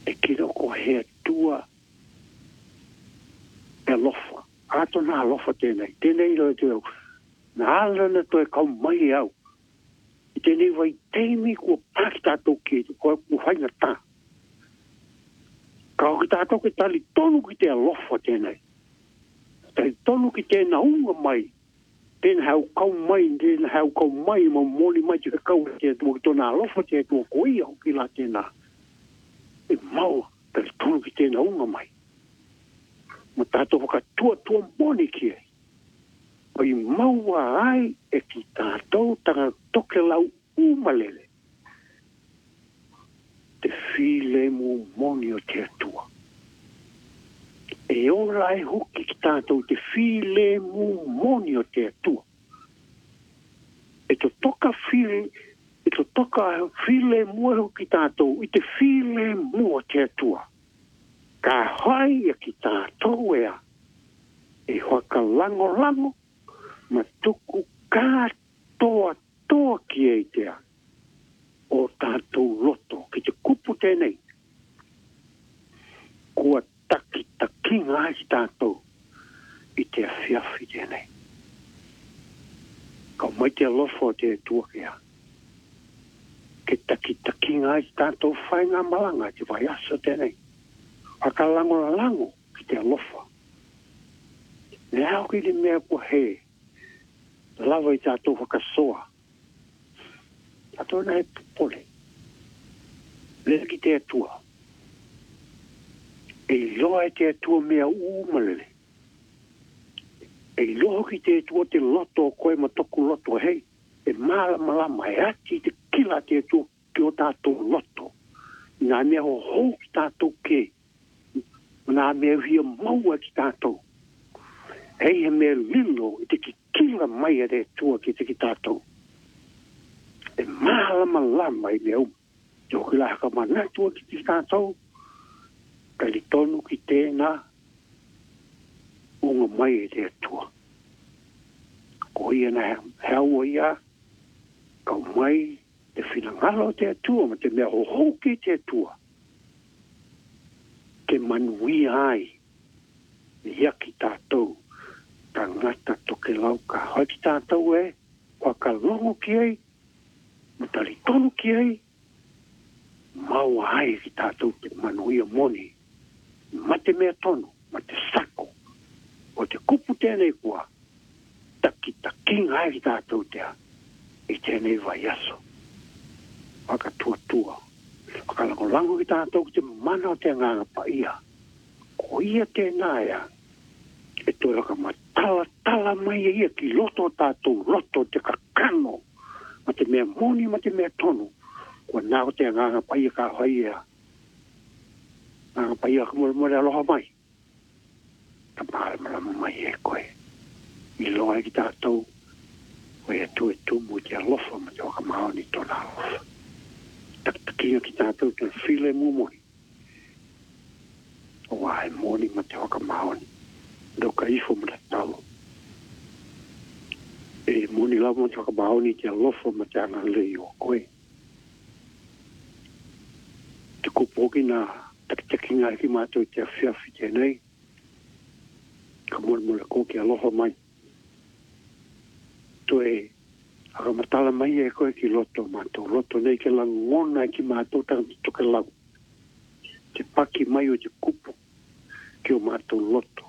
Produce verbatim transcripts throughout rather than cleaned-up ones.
e kino ko he tua e lofa. Ato nā lofa tēnei. Tēnei roi te au. Nā alana to e kau mai au. I tēnei vai teimi kua pāki tātou ki, kua kua whainga tā. Kau ki tātou ki tali tonu ki te alofa tēnei. Tali tonu ki tēnā unga mai. Tēnā hau kau mai, tēnā hau kau mai, ma moli mai te kau te tua ki tōna alofa te tua koi au ki la tēnā. E mau, tali tonu ki tēnā unga mai. Ma tātou whaka tua tua moni ki e. O i maua ai e ki tātou tanga toke lau umalele. Te while mu moni o te atua. E ora e hoki ki tātou te while mu moni o te atua. E to toka while, e to toka while mu e hoki tātou i te while mu o te atua. Ka hai e ki tātou ea. E hoaka lango lango, ma tuku kātoa toa ki e tea. O tātou loto, ki te kupu tēnei. Kua taki takinga ai ki tātou, i te awhiawhi tēnei. Kau mai te alofo te tuakea. Ke taki takinga ai ki tātou whainga malanga, te vai asa tēnei. Aka lango la lango, ki te alofo. Ne hao ki te mea kua he, lawa i tātou whakasoa. Tātou na he pupole. Lea ki te atua. E loa e te atua mea umalele. E loa ki te atua te loto koe ma toku loto hei. E mala malama e ati te kila te atua ki o tātou loto. Nā mea ho hou ki tātou ke. Nā mea hia maua ki tātou. Hei he mea lilo i te ki kila mai a te atua ki te ki tātou. E malama lama i mea um. Te hoki la haka manatua ki te tātou. Ka li tonu ki tēnā. Unga mai e te atua. Ko ia na heaua ia. Kau mai te whinangalo te atua. Ma te mea hoho ki te atua. Ke manui ai. Ia ki tātou. Ka ngata toke lau ka hoi ki tātou e. Kua ka longo ki ei. Ma tali tonu ki ei. Mau ai ki tātou te manuia moni. Ma te mea tonu, ma te sako. O te kupu tēnei kua. Taki takinga ai ki tātou tea. I tēnei vai aso. Waka tua tua. Waka lango lango ki tātou ki te mana o te nganga pa ia. Ko ia tēnā ea. E toi waka ma tala tala mai ia ki loto tātou. Loto te kakano. Ma te mea moni, ma te mea tonu. Kua nāo te nganga pa ia ka hoi ea. Nganga pa ia ka mole mole aloha mai. Ka maale malama mai e koe. I loa ki tātou. Koe e tu e tumu te alofa ma te waka maoni tona alofa. Taktakia ki tātou te while mumoni. O wae moni ma te waka maoni. Doka ifo ma te talo. E moni lau ma te waka maoni te alofa ma te anga lei o koe. Te kupoki na takitaki ngā ki mātou te awhiawhi tēnei. Ka mora mora kōki aloha mai. Toe, haka matala mai e koe ki loto mātou. Loto nei ke langona ki mātou tangi toke lau. Te paki mai o te kupu ki o mātou loto.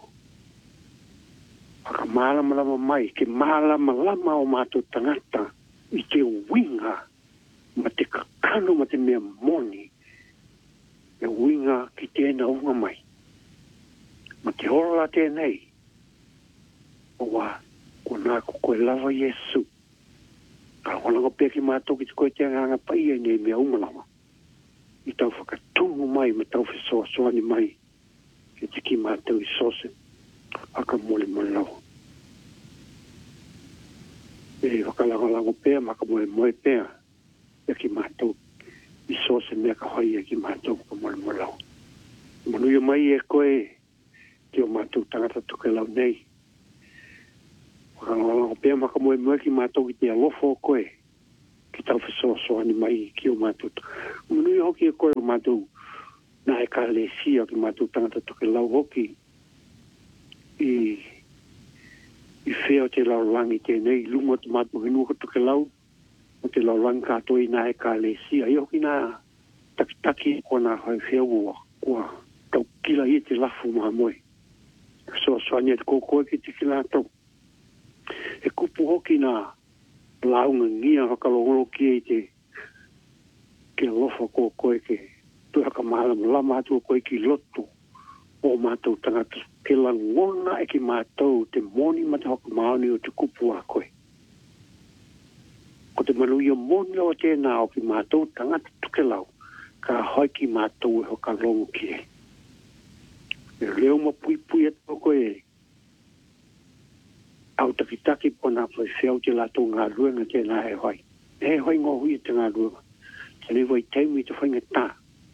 Haka maalama lama mai, ke maalama lama o mātou tangata i te winga ma te kakano ma te mea moni. E winga ki tēna unga mai. Ma te hora tēnei. O wā, ko nā ko koe lava Yesu. Ka whananga pēr ki mātou ki te koe te nganga pai e nei mea umalama. I tau whakatungu mai, ma tau whesoa soani mai. Ke te ki mātou i sose. Aka mole mole lau. E whakalangalango pēr, maka mole moe pēr. E ki mātou i sose mea ka hoi e ki mātou ka mole mole lau. Manuia mai e koe ki o mātou tangata toke lau nei. Whakangalango pēr maka moe moe ki mātou ki te alofo koe. Ki tau whesoa soani mai ki o mātou. Manuia hoki e koe o mātou na e ka le sia ki mātou tangata toke lau hoki i i whea o te lau langi tēnei lunga te mātou hinua ka toke lau o te lau langi kātoi na e ka le sia i hoki nā taki taki ko nā hai whea ua kua tau kila i te lafu mā moe so soania te kōkoe ki te kila tau e kupu hoki nā launga ngia hakalongolo ki e te ke lofa kōkoe ke tu haka mahala lama atu koe ki loto o mātou tangata ke langona e ki mātou te moni mata haka maoni o te kupu a koe. Ko te manuia moni o tēnā o ki mātou tangata tuke lau ka hoi ki mātou e hoka longo ki e. E leo ma pui pui ato koe e au takitaki po nā whai whiau te lato ngā ruenga tēnā e hoi. E hoi ngō hui te ngā ruenga. Te lewa i teimi te whainga tā.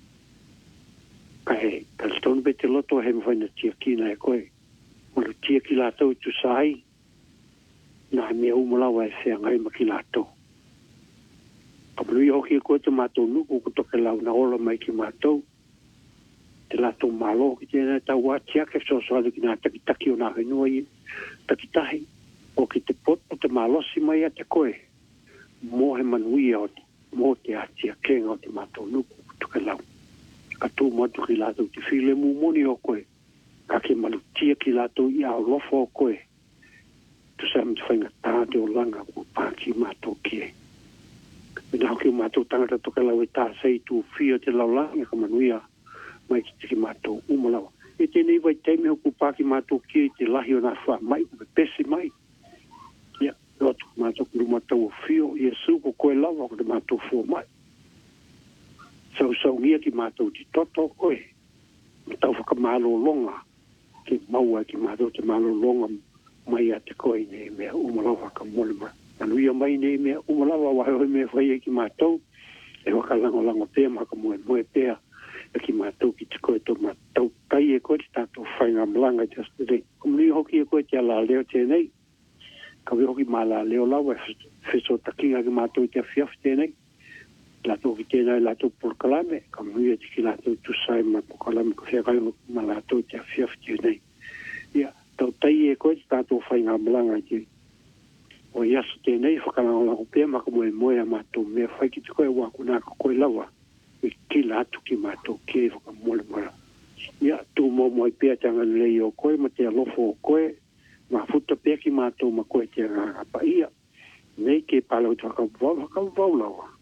Ka he, ka stone be te loto he mwhaina tia kina e koe. Manu tia ki lato tu sai. Nā mea umalawa e whea ngai ma ki lato. Ka manu i hoki e koe te mātou nuku ko toke lau na ola mai ki mātou. Te lato malo ki tēnā tau wā tia ke so soale ki nā takitaki o nā whenua i. Takitahi o ki te poto te malosi mai a te koe. Mō he manuia o te, mō te atia kenga o te mātou nuku ko toke lau. Ka tū matu ki lātou te while mū moni o koe. Ka ke malu tia ki lātou i au lofo o koe. Tu sa mtu whainga tāte o langa ko pāki mātou kie. Mina hoki o mātou tangata toke lau e tā sei tū whio te lau langa ka manuia mai ki tiki mātou umalawa. E tēnei vai teime hoku pāki mātou kie te lahi o nā wha mai ko pesi mai. Ia, rotu mātou kuru mātou o whio i e sūko koe lawa ko te mātou fua mai. Sau sau ngia ki mātou ti toto koe. Tau whakamalo longa. Ki maua ki mātou te malo longa mai a te koe nei mea umalawa ka molima. Anuia mai nei mea umalawa wahoi mea whaia ki mātou. E waka lango lango pēr maka moe moe pēr. E ki mātou ki te koe tō mātou kai e koe te tātou whainga mlanga te astere. Kumuni hoki e koe te ala leo tēnei. Ka we hoki mā la leo lawa e wheso takinga ki mātou te awhiawhi tēnei. Lato ki tēnei lato pulkalame, ka mui e tiki lato tusai ma pulkalame ko whea kai ma lato te awhiawhi tēnei. Ia, tau tai e koe te tātou whainga mlanga te. O iaso tēnei whakalango lango pēr maka moe moe a mātou mea whai ki te koe wakuna ka koe lawa. E ki lato ki mātou ke whakamole mara. Ia, tū mō moe pēr tanga lei o koe ma te alofo o koe. Ma futa pēr ki mātou ma koe te ngā pa ia. Nei ke pālau te whakavau, whakavau lawa.